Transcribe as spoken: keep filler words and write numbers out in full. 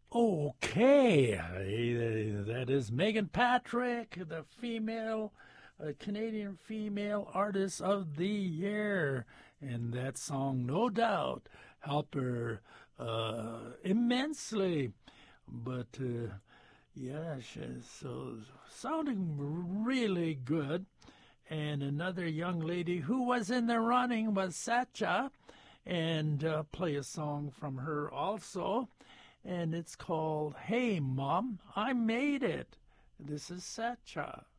Okay, uh, that is Megan Patrick, the female, uh, Canadian female artist of the year. And that song, no doubt, helped her uh, immensely. But uh, yeah, she's so sounding really good. And another young lady who was in the running was Satcha, and uh, play a song from her also. And it's called Hey Mom, I Made It. This is Satcha.